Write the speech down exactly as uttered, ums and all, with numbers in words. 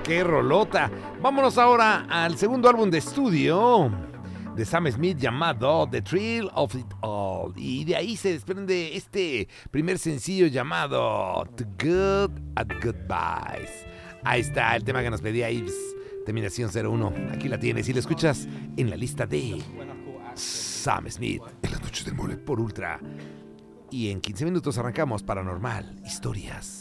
qué rolota. Vámonos ahora al segundo álbum de estudio de Sam Smith llamado The Thrill of It All. Y de ahí se desprende este primer sencillo llamado The Good at Goodbyes. Ahí está el tema que nos pedía Ives, terminación cero uno. Aquí la tienes y la escuchas en la lista de Sam Smith en las noches del mole por Ultra. Y en quince minutos arrancamos Paranormal Historias.